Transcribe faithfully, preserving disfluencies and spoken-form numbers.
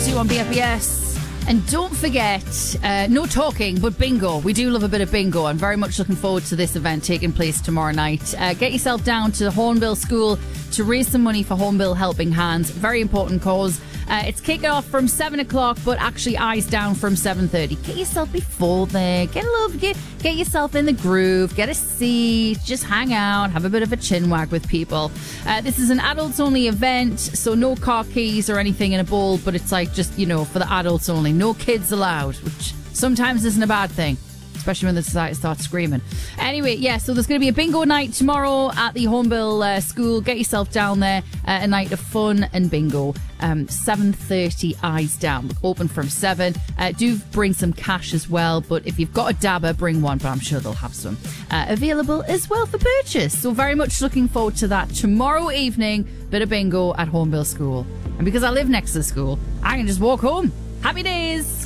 two on B F B S. And don't forget, uh, no talking, but bingo. We do love a bit of bingo. I'm very much looking forward to this event taking place tomorrow night. Uh, get yourself down to the Hornbill School to raise some money for Hornbill Helping Hands. Very important cause. Uh, it's kicking off from seven o'clock, but actually eyes down from seven thirty. Get yourself before there. Get a little, get, get yourself in the groove. Get a seat. Just hang out. Have a bit of a chin wag with people. Uh, this is an adults only event, so no car keys or anything in a bowl, but it's like just, you know, for the adults only. No kids allowed, which sometimes isn't a bad thing, especially when the society starts screaming. Anyway, yeah, so there's going to be a bingo night tomorrow at the Hornbill uh, School. Get yourself down there. Uh, a night of fun and bingo. Um, seven thirty, eyes down. Open from seven. Uh, do bring some cash as well, but if you've got a dabber, bring one, but I'm sure they'll have some uh, available as well for purchase. So very much looking forward to that tomorrow evening. Bit of bingo at Hornbill School. And because I live next to the school, I can just walk home. Happy days!